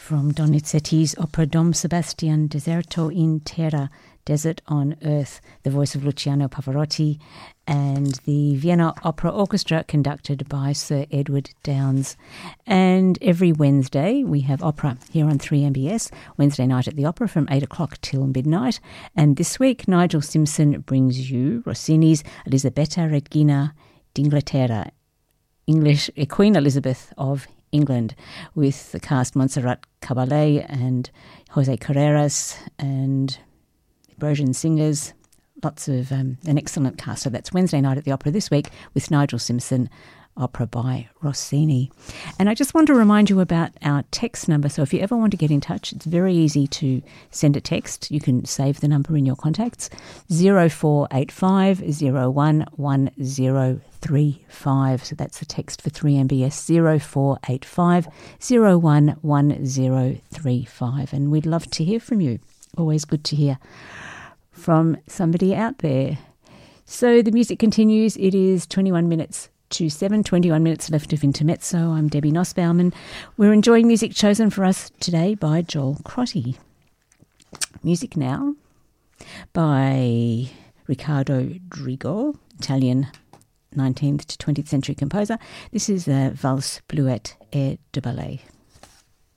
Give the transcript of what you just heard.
from Donizetti's opera Dom Sebastian Deserto in Terra, Desert on Earth, the voice of Luciano Pavarotti, and the Vienna Opera Orchestra conducted by Sir Edward Downes. And every Wednesday we have opera here on 3MBS, Wednesday night at the Opera from 8 o'clock till midnight. And this week Nigel Simpson brings you Rossini's Elisabetta Regina d'Inghilterra, English Queen Elizabeth of England, with the cast Montserrat Caballé and Jose Carreras and Ambrosian singers. Lots of an excellent cast. So that's Wednesday night at the Opera this week with Nigel Simpson, opera by Rossini. And I just want to remind you about our text number. So if you ever want to get in touch, it's very easy to send a text. You can save the number in your contacts, 0485 011035. So that's the text for 3MBS, 0485 011035. And we'd love to hear from you. Always good to hear from somebody out there. So the music continues. It is 21 minutes to 7, 21 minutes left of Intermezzo. I'm Debbie Nussbauman. We're enjoying music chosen for us today by Joel Crotty. Music now by Riccardo Drigo, Italian 19th to 20th century composer. This is a Valse Bleuette Air de Ballet.